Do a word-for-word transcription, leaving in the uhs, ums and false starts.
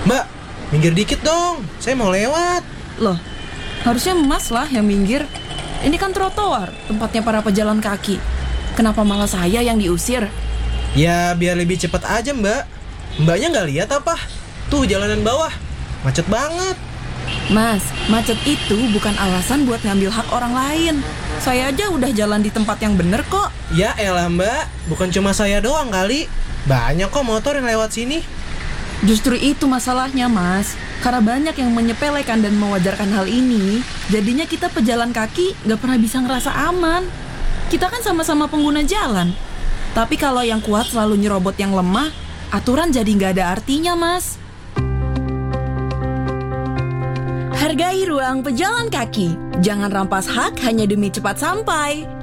Mbak, minggir dikit dong, saya mau lewat. Loh, harusnya Mas lah yang minggir. Ini kan trotoar, tempatnya para pejalan kaki. Kenapa malah saya yang diusir? Ya biar lebih cepat aja mbak. Mbaknya nggak lihat apa? Tuh jalanan bawah, macet banget. Mas, macet itu bukan alasan buat ngambil hak orang lain. Saya aja udah jalan di tempat yang bener kok. Ya elah mbak, bukan cuma saya doang kali. Banyak kok motor yang lewat sini. Justru itu masalahnya Mas. Karena banyak yang menyepelekan dan mewajarkan hal ini, jadinya kita pejalan kaki gak pernah bisa ngerasa aman. Kita kan sama-sama pengguna jalan. Tapi kalau yang kuat selalu nyerobot yang lemah, aturan jadi gak ada artinya Mas. Hargai ruang pejalan kaki. Jangan rampas hak hanya demi cepat sampai.